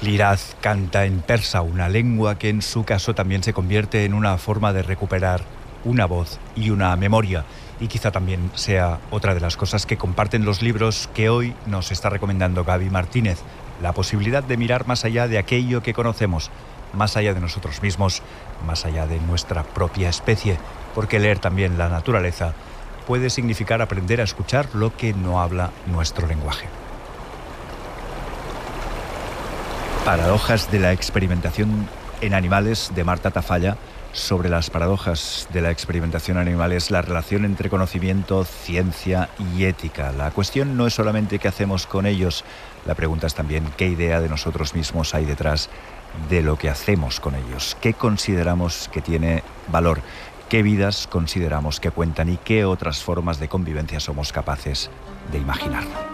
Liraz canta en persa, una lengua que en su caso también se convierte en una forma de recuperar una voz y una memoria. Y quizá también sea otra de las cosas que comparten los libros que hoy nos está recomendando Gaby Martínez. La posibilidad de mirar más allá de aquello que conocemos, más allá de nosotros mismos, más allá de nuestra propia especie. Porque leer también la naturaleza puede significar aprender a escuchar lo que no habla nuestro lenguaje. Paradojas de la experimentación en animales, de Marta Tafalla. Sobre las paradojas de la experimentación en animales, la relación entre conocimiento, ciencia y ética. La cuestión no es solamente qué hacemos con ellos, la pregunta es también qué idea de nosotros mismos hay detrás de lo que hacemos con ellos. ¿Qué consideramos que tiene valor? ¿Qué vidas consideramos que cuentan y qué otras formas de convivencia somos capaces de imaginar?